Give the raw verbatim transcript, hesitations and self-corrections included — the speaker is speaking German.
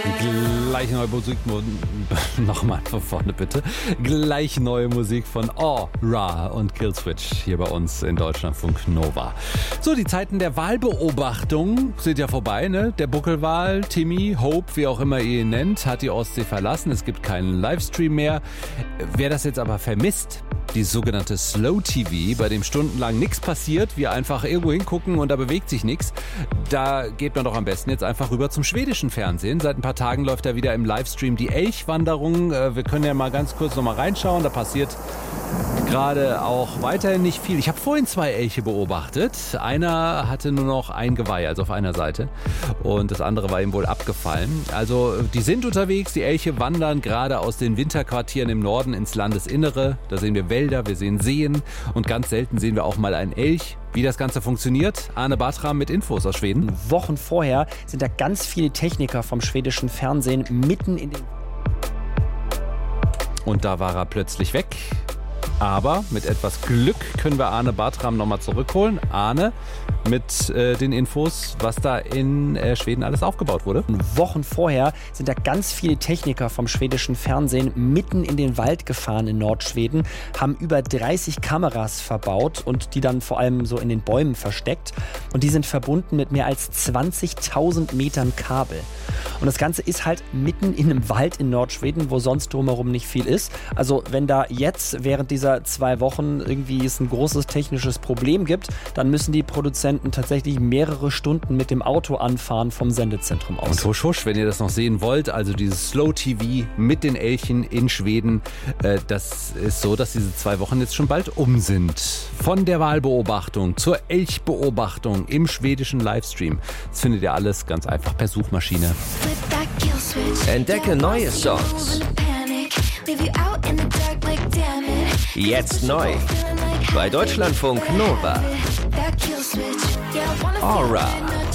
Gleich neue Musik, nochmal von vorne bitte. Gleich neue Musik von Aura und Killswitch hier bei uns in Deutschlandfunk Nova. So, die Zeiten der Wahlbeobachtung sind ja vorbei, ne? Der Buckelwal, Timmy, Hope, wie auch immer ihr ihn nennt, hat die Ostsee verlassen. Es gibt keinen Livestream mehr. Wer das jetzt aber vermisst, die sogenannte Slow T V, bei dem stundenlang nichts passiert, wir einfach irgendwo hingucken und da bewegt sich nichts, da geht man doch am besten jetzt einfach rüber zum schwedischen Fernsehen. Seit ein paar Tagen läuft da wieder im Livestream die Elchwanderung. Wir können ja mal ganz kurz noch mal reinschauen, da passiert gerade auch weiterhin nicht viel. Ich habe vorhin zwei Elche beobachtet. Einer hatte nur noch ein Geweih, also auf einer Seite. Und das andere war ihm wohl abgefallen. Also die sind unterwegs, die Elche wandern gerade aus den Winterquartieren im Norden ins Landesinnere. Da sehen wir Wälder, wir sehen Seen und ganz selten sehen wir auch mal einen Elch. Wie das Ganze funktioniert, Arne Bartram mit Infos aus Schweden. Wochen vorher sind da ganz viele Techniker vom schwedischen Fernsehen mitten in den... Und da war er plötzlich weg. Aber mit etwas Glück können wir Arne Bartram nochmal zurückholen. Arne, mit äh, den Infos, was da in äh, Schweden alles aufgebaut wurde. Wochen vorher sind da ganz viele Techniker vom schwedischen Fernsehen mitten in den Wald gefahren in Nordschweden, haben über dreißig Kameras verbaut und die dann vor allem so in den Bäumen versteckt. Und die sind verbunden mit mehr als zwanzigtausend Metern Kabel. Und das Ganze ist halt mitten in einem Wald in Nordschweden, wo sonst drumherum nicht viel ist. Also wenn da jetzt während dieser zwei Wochen irgendwie es ein großes technisches Problem gibt, dann müssen die Produzenten tatsächlich mehrere Stunden mit dem Auto anfahren vom Sendezentrum aus. Und husch, husch, wenn ihr das noch sehen wollt, also dieses Slow T V mit den Elchen in Schweden, äh, das ist so, dass diese zwei Wochen jetzt schon bald um sind. Von der Wahlbeobachtung zur Elchbeobachtung im schwedischen Livestream. Das findet ihr alles ganz einfach per Suchmaschine. Entdecke neue Songs. Jetzt neu bei Deutschlandfunk Nova. Aura